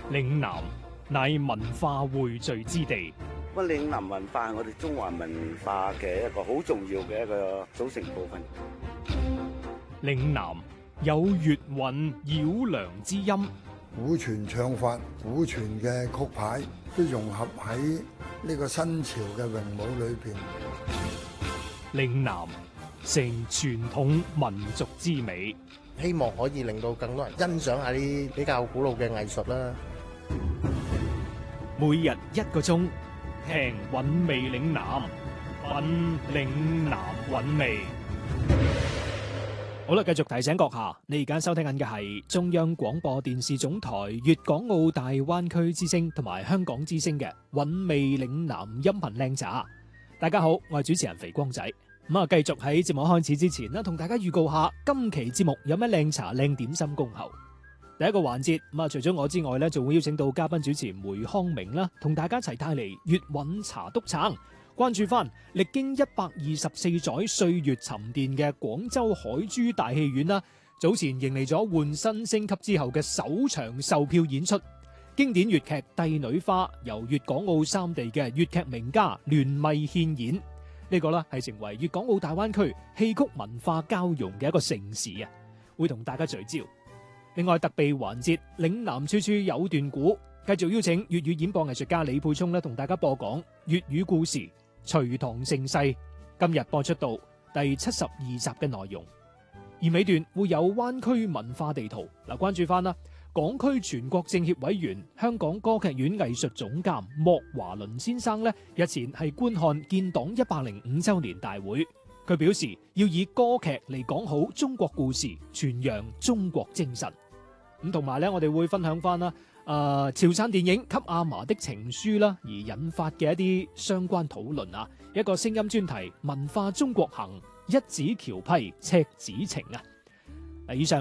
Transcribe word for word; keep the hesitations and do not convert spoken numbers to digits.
嶺南乃文化匯聚之地。 乜嶺南文化係我哋中華文化嘅一個好重要嘅一個組成部分。 嶺南有粵韻繞梁之音， 古傳唱法、古傳嘅曲牌都融合喺呢個新潮嘅詠舞裏邊。 嶺南成傳統民族之美， 希望可以令到更多人欣賞下啲比較古老嘅藝術啦。 每日一個鐘，聽韻味嶺南，品嶺南韻味。好啦，繼續提醒閣下，你而家收聽緊嘅係中央廣播電視總台粵港澳大灣區之聲同埋香港之聲嘅韻味嶺南音頻靚茶。大家好，我係主持人肥光仔。咁啊，繼續喺節目開始之前呢，同大家預告下今期節目有咩靚茶靚點心恭候。第一個環節，咁啊，除咗我之外呢，仲會邀請到嘉賓主持梅康明啦，同大家一齊帶嚟粵韻茶督撐。關注翻歷經一百二十四載歲月沉澱嘅廣州海珠大戲院啦，早前迎嚟咗換新升級之後嘅首場售票演出，經典粵劇《帝女花》由粵港澳三地嘅粵劇名家聯袂獻演，呢、這個呢係成為粵港澳大灣區戲曲文化交融嘅一個盛事啊！會同大家聚焦。另外特備環節，嶺南處處有段古，繼續邀請粵語演播藝術家李沛聰咧，同大家播講粵語故事。隋唐盛世今日播出到第七十二集嘅內容，而尾段會有灣區文化地圖嗱，關注翻啦。港區全國政協委員、香港歌劇院藝術總監莫華倫先生咧，日前係觀看建黨一百零五周年大會，佢表示要以歌劇嚟講好中國故事，傳揚中國精神。咁同埋咧，我哋會分享翻啦。誒、呃，潮汕電影《給阿嫲的情書》啦，而引發嘅一啲相關討論啊，一個聲音專題《文化中國行》，一紙橋批赤子情啊。以上